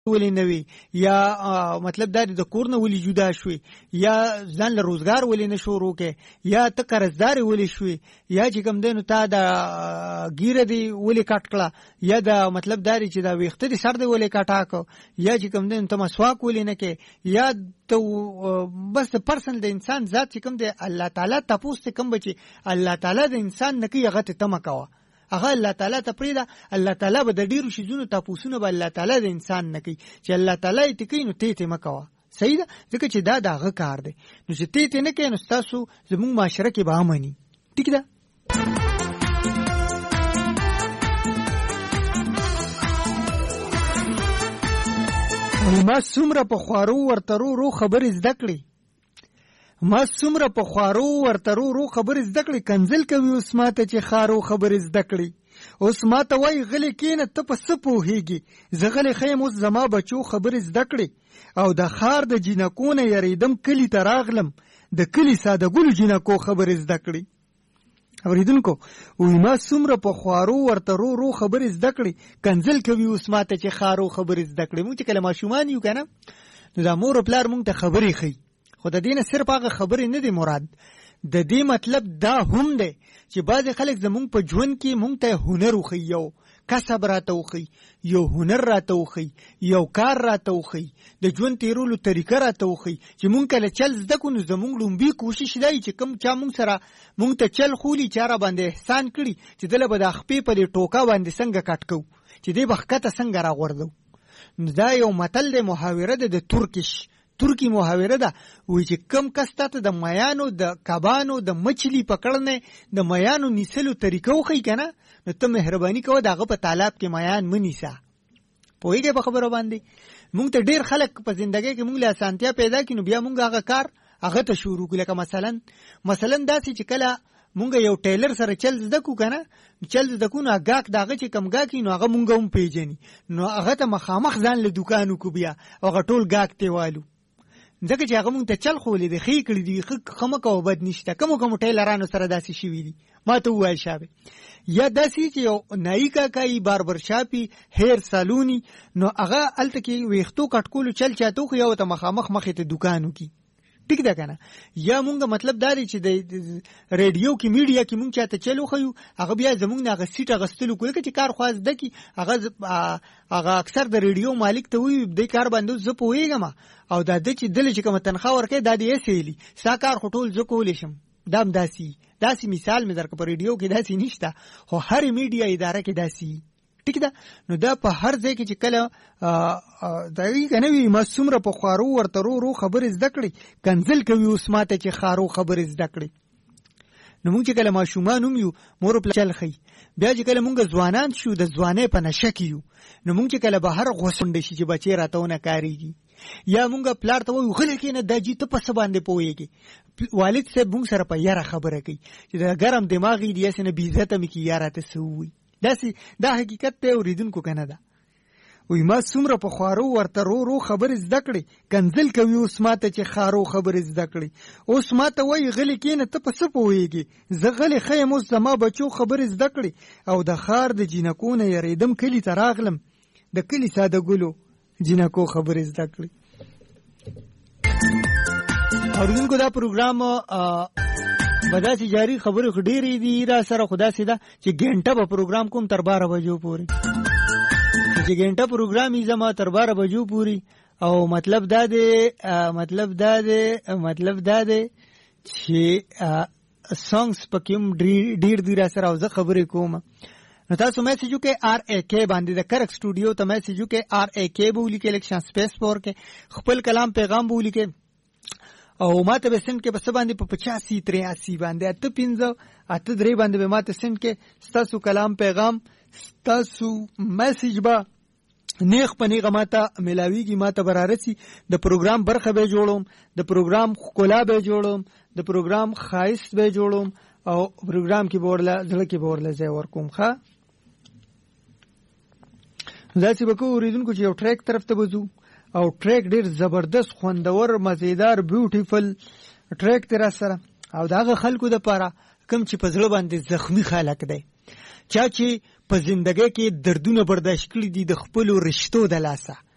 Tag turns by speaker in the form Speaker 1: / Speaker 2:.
Speaker 1: ولې نه وي یا مطلب دا د کور نه ولې جدا شوې یا ځان له روزګار ولې نه شروع کې یا ته قرضداري ولې شوې یا چې کوم دی نو تا د ګیره دی ولې کټ کړه یا د مطلب دا چې دا ویښته دې سر دی ولې کټا کو یا چې کوم دی نو ته مسواک ولې نه کې یا ته بس د پرسنل د انسان ذات چې کوم دی الله تعالی تاسو ته کوم بچي الله تعالی د انسان نه کوي هغه ته تم کوه هغه الله تعالی ته پریدا الله تعالی به د ډیرو شیزونو تاسو به الله تعالی د انسان نه کوي چې الله تعالی ته کوي نو ته مکوه صحیح ده ځکه چې دا دغه کار دی نو چې ته نه کوي نو تاسو زموږ معاشره کې به امني ټیک ده ما څومره په خوارو ورترو خبرې زده کړې ما څومره په خوارو ورترو خبرې زده کړې کنزل کوي اوس ماته چې خارو خبرې زده کړې اوس ماته وای غلې کینه ته په څه پوهېږي زه غلې خیم اوس زما بچو خبرې زده کړې او د خار د جینکو نه یریدم کلي ته راغلم د کلي ساده ګلو جینکو خبرې زده کړې اوریدونکو وای ما څومره په خوارو ورترو خبرې زده کړې کنزل کوي اوس ماته چې خارو خبرې زده کړې موږ چې کله ماشومان یو کنه نو دا مور او پلار موږ ته خبرې ښیي خو د دې نه صرف هغه خبرې نه دی مراد د دې مطلب دا هم دی چې بعضې خلک زموږ په ژوند کې موږ ته هنر وښیي یو کسب راته وښیي یو هنر راته وښیي یو کار راته وښیي د ژوند تېرولو طریقه راته وښیي چې موږ کله چل زده کړو نو زموږ لومبي کوشش دی چې کوم چا موږ سره موږ ته چل خولي چا را باندې احسان کړي چې دله به د خپې په دې ټوکه باندې څنګه کټ کوو چې دې به ښکته څنګه راغورځو دا یو متل دی محاوره ده د ترکی محاوره ده وایي چې کم کس ته د میانو د کبانو د مچھلی پکړنې د میانو نیسلو طریقه وښیي که نه نو ته مهرباني کوه د هغه په تالاب کې میان مه نیسه پوهېږې په خبرو باندې موږ ته ډېر خلک په زندګۍ کې موږ له اسانتیا پیدا کړي نو بیا موږ هغه کار هغه ته شروع کړو لکه مثلا داسې چې کله مونږ یو ټیلر سره چل زده کو کنه چل زده کو نو هغه دغه چې کم گاکی نو هغه مونږ هم پیژني نو هغه ته مخامخ ځان له دکانو کو بیا هغه ټول گاک تیوالو ځکه چې هغه مونږ ته چل خولې دی خې کړی دی خمه کو بد نشته کوم ټیلرانو سره داسې شوی دي ما ته وایي شابه یا داسې چې یو نایکا کای باربر شاپی هیر سالونی نو هغه الته کې ویختو کټکولو چل چاتو خو یو ته مخامخ مخې ته دکانو کې ټیک ده کنه یا مونږ مطلب داري چې د ریډیو کې میډیا کې مونږ چاته چلو خو هغه بیا زمونږ نه غسیټ غستلو کوي چې کار خواز د کی هغه اکثر د ریډیو مالک ته وي د کار باندې ز پويګم او د دې چې دل چې کوم تنخواه ورکې د دې سېلی ساکار خټول ز کولې شم دام داسي مثال مې درک په ریډیو کې داسي نشته خو هر میډیا اداره کې داسي ټیک ده نو دا په هر ځای کې چې کله دا وی کنه وی ما څومره په خوارو ورترو خبرې زده کړې کنزل کوي اوس ماته چې خارو خبرې زده کړې نو موږ چې کله ماشومان هم یو مور په چل خي بیا چې کله موږ ځوانان شو د ځوانې په نشه کې یو نو موږ چې کله بهر غوسنډ شي چې بچي راتهونه کاریږي یا موږ پلار ته وایو غل کې نه د جې ته په څه باندې پوهېږي والد صاحب موږ سره په یاره خبره کوي چې د ګرم دماغي دی اسنه بي عزت مې کی یاره ته سوي دا حقیقت ته اوریدونکو کنه ده وای ما څومره په خوارو ورترو خبرې زده کړې کنزل کوي اوس ماته چې خارو خبرې زده کړې اوس ماته وای غلې کینه ته په څه پوهېږي زه غلې خیم اوس زما بچو خبرې زده کړې او د خار د جینکو نه یریدم کلي ته راغلم د کلي ساده ګلو جینکو خبرې زده کړې اوریدونکو دا پروګرام بداسي جاری خبرې ډېرې دي را سره خدا سیدا چې ګنټه په پروګرام کوم تر 12 بجو پورې چې ګنټه پروګرام یې زما تر 12 بجو پورې او مطلب دا دی چې سانګز پکې ډېر دی را سره او زه خبرې کوم نو تاسو میسج وکړئ RAK باندې د کرک سټوډیو ته میسج وکړئ RAK به ولیکئ الیکشن سپیس فور کې خپل کلام پیغام به ولیکئ او ماته به سند کې په څه باندې په 85 باندې 85 باندې به ماته سند کې ستاسو کلام پیغام ستاسو میسج به نیغ په نیغه ماته ملاویږي ماته برارسي د پروګرام برخه به جوړوم د پروګرام ښکلا به جوړوم د پروګرام خایست به جوړوم او پروګرام کې بورله ځل کې بورله ځای ورکوم ښه ځکه به کو اوریدونکو چې یو ټریک طرف ته وځو او ټریک ډیر زبردست خوندور مزیدار بیوټیفل ټریک تر سره او داغه خلکو د پاره کم چې په زړه باندې زخمی خلک دی چا چې په زندګۍ کې دردونه برداشت کړي دي د خپل رشتو د لاسه